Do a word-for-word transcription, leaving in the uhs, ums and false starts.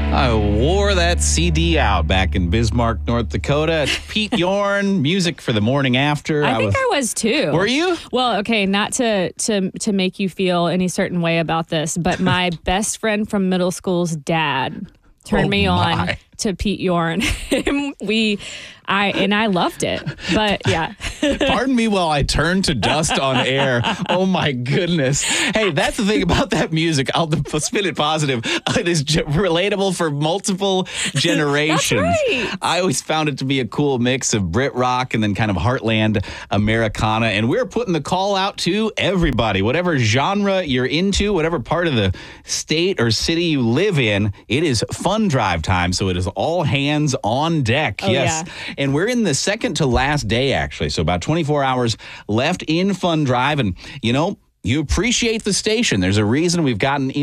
I wore that C D out back in Bismarck, North Dakota. It's Pete Yorn, music for the morning after. I, I think was, I was too. Were you? Well, okay, not to to to make you feel any certain way about this, but my best friend from middle school's dad turned Oh, me on my. to Pete Yorn. we, I and I loved it, but yeah. Pardon me while I turn to dust on air. Oh, my goodness. Hey, that's the thing about that music. I'll spin it positive. It is j- relatable for multiple generations. That's right. I always found it to be a cool mix of Brit rock and then kind of heartland Americana. And we're putting the call out to everybody. Whatever genre you're into, whatever part of the state or city you live in, it is fun drive time. So it is all hands on deck. Oh, yes. yeah. And we're in the second to last day, actually. So about twenty-four hours left in Fun Drive. And, you know, you appreciate the station. There's a reason we've gotten